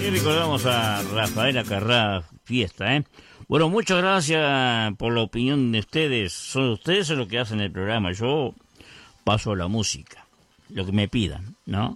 Y recordamos a Rafaela Carrá Fiesta, ¿eh? Bueno, muchas gracias por la opinión de ustedes. Son ustedes los que hacen el programa. Yo paso la música, lo que me pidan, ¿no?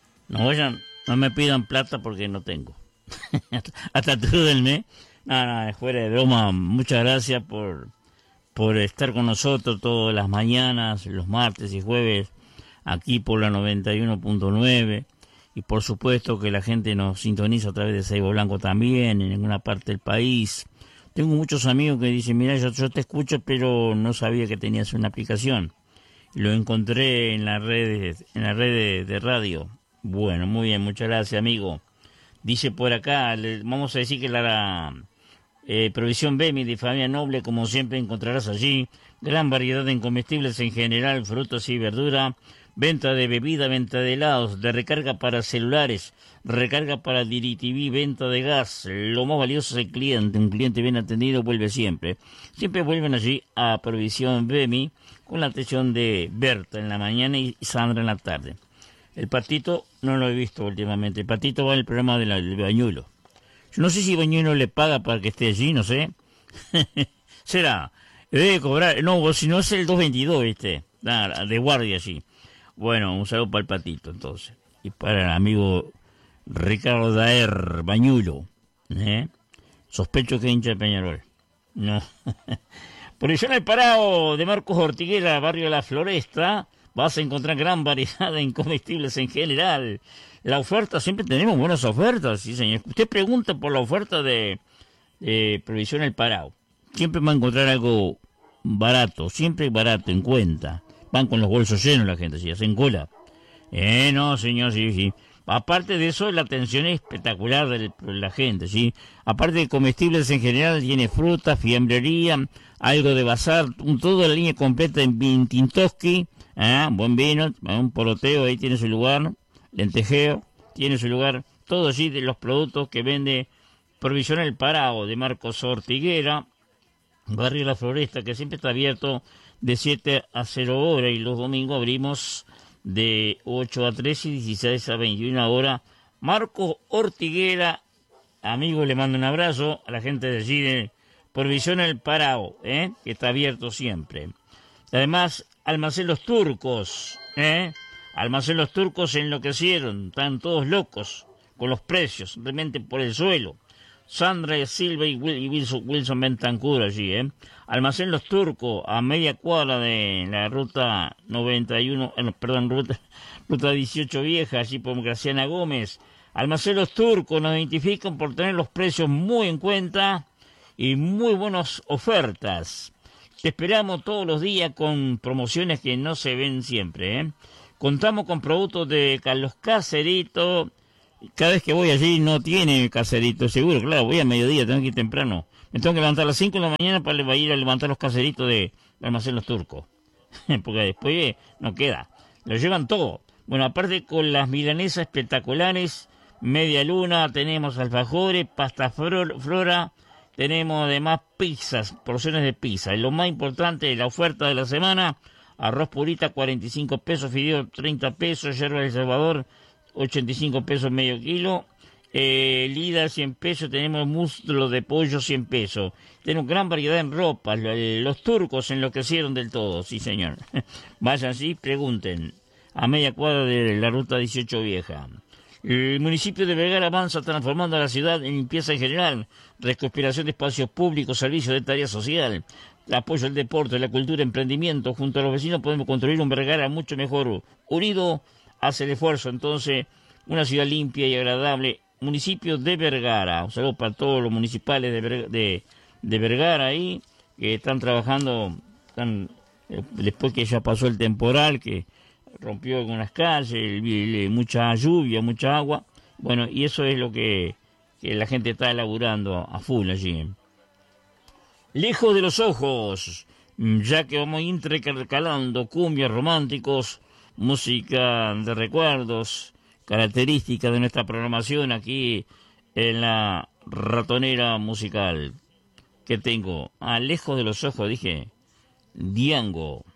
No me pidan plata porque no tengo. Hasta todo el mes. No, fuera de broma. Muchas gracias por estar con nosotros todas las mañanas, los martes y jueves, aquí por la 91.9. Y por supuesto que la gente nos sintoniza a través de Seibo Blanco también, en alguna parte del país. Tengo muchos amigos que dicen, mira, yo te escucho, pero no sabía que tenías una aplicación. Lo encontré en la red de radio. Bueno, muy bien, muchas gracias, amigo. Dice por acá, vamos a decir que la Provisión Bemi de familia noble, como siempre encontrarás allí, gran variedad de comestibles en general, frutas y verdura, venta de bebida, venta de helados, de recarga para celulares, recarga para DirecTV, venta de gas. Lo más valioso es el cliente. Un cliente bien atendido vuelve siempre. Siempre vuelven allí a Provisión Bemi con la atención de Berta en la mañana y Sandra en la tarde. El Patito no lo he visto últimamente. El Patito va en el programa del Bañuelo. Yo no sé si Bañuelo le paga para que esté allí, no sé. Será. Debe cobrar. No, si no es el 222, ¿viste? De guardia allí. Bueno, un saludo para el Patito, entonces. Y para el amigo Ricardo Daer Bañulo. Sospecho que hincha de Peñarol. No. Por eso en el Parao de Marcos Ortiguera, barrio La Floresta, vas a encontrar gran variedad en comestibles en general. La oferta, siempre tenemos buenas ofertas, sí señor. Usted pregunta por la oferta de Provisión El Parao. Siempre va a encontrar algo barato, siempre barato, en cuenta. Van con los bolsos llenos la gente, si hacen cola. No, señor, sí. Aparte de eso, la atención es espectacular de la gente, ¿sí? Aparte de comestibles en general, tiene fruta, fiambrería, algo de bazar, toda la línea completa en Vintintoski, buen vino, un poroteo, ahí tiene su lugar, lentejeo, tiene su lugar, todo allí de los productos que vende Provisión El Parao de Marcos Ortiguera, barrio La Floresta, que siempre está abierto de 7 a 0 horas y los domingos abrimos de 8 a 3 y 16 a 21 horas. Marcos Ortiguera, amigo, le mando un abrazo a la gente de allí de Provisión El Parao, que está abierto siempre. Además, Almacén Los Turcos, Almacén Los Turcos se enloquecieron, están todos locos con los precios, realmente por el suelo. Sandra Silva y Wilson Bentancur allí, Almacén Los Turcos, a media cuadra de la ruta 91, ruta 18 vieja, allí por Graciana Gómez. Almacén Los Turcos nos identifican por tener los precios muy en cuenta y muy buenas ofertas. Te esperamos todos los días con promociones que no se ven siempre, Contamos con productos de Carlos Caserito. Cada vez que voy allí no tiene Caserito, seguro, claro, voy a mediodía, tengo que ir temprano. Me tengo que levantar a las 5 de la mañana para ir a levantar los caseritos de Almacén Los Turcos. Porque después no queda. Lo llevan todo. Bueno, aparte con las milanesas espectaculares, media luna, tenemos alfajores, pasta flora, tenemos además pizzas, porciones de pizza. Y lo más importante, la oferta de la semana, arroz purita 45 pesos, fideo 30 pesos, yerba del Salvador 85 pesos medio kilo, líder 100 pesos, tenemos muslo de pollo 100 pesos. Tenemos gran variedad en ropa, los turcos enloquecieron del todo, sí señor. Vayan así, pregunten, a media cuadra de la ruta 18 vieja. El municipio de Vergara avanza transformando a la ciudad en limpieza en general, recuperación de espacios públicos, servicios de tarea social, apoyo al deporte, la cultura, emprendimiento. Junto a los vecinos podemos construir un Vergara mucho mejor, unido hace el esfuerzo, entonces, una ciudad limpia y agradable. Municipio de Vergara. Un saludo para todos los municipales de Vergara ahí, que están trabajando, después que ya pasó el temporal, que rompió algunas calles, mucha lluvia, mucha agua. Bueno, y eso es lo que la gente está elaborando a full allí. Lejos de los ojos, ya que vamos intercalando cumbias románticos, música de recuerdos, característica de nuestra programación aquí en la ratonera musical. ¿Qué tengo? Lejos de los ojos, dije, Diango.